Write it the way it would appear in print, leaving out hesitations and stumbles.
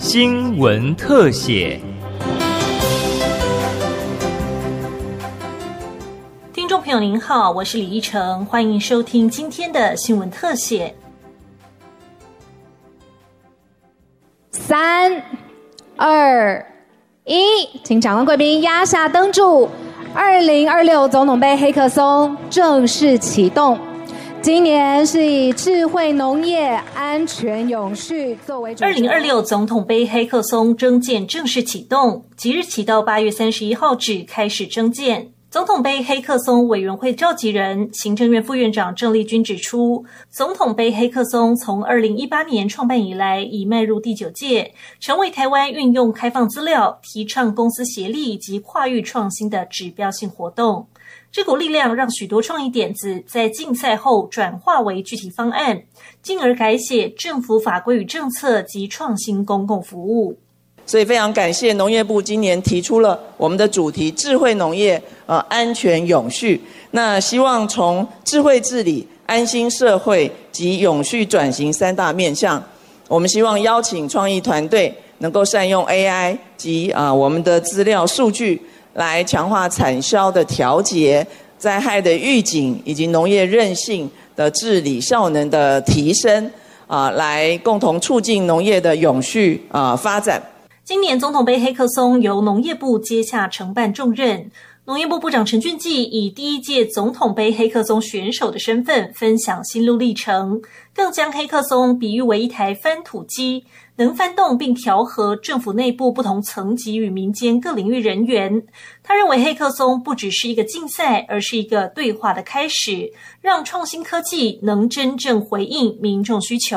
新闻特写。 听众朋友您好，我是李依晨，欢迎收听今天的新闻特写。 3、2、1，请长官贵宾压下灯柱。2026总统杯黑客松正式启动。今年是以智慧农业、安全永续作为主题。 2026总统杯黑客松征件正式启动，即日起到8月31号止开始征件。总统杯黑客松委员会召集人、行政院副院长郑丽君指出，总统杯黑客松从2018年创办以来，已迈入第9届，成为台湾运用开放资料、提倡公私协力及跨域创新的指标性活动。这股力量让许多创意点子在竞赛后转化为具体方案，进而改写政府法规与政策及创新公共服务。 所以非常感谢农业部今年提出了我们的主题智慧农业安全永续。那希望从智慧治理、安心社会及永续转型3大面向，我们希望邀请创意团队能够善用 AI 及我们的资料数据来强化产销的调节、灾害的预警以及农业韧性的治理效能的提升来共同促进农业的永续发展。 今年总统杯黑客松由农业部接下承办重任，农业部部长陈俊季以第1届总统杯黑客松选手的身份分享心路历程，更将黑客松比喻为一台翻土机，能翻动并调和政府内部不同层级与民间各领域人员。他认为黑客松不只是一个竞赛，而是一个对话的开始，让创新科技能真正回应民众需求。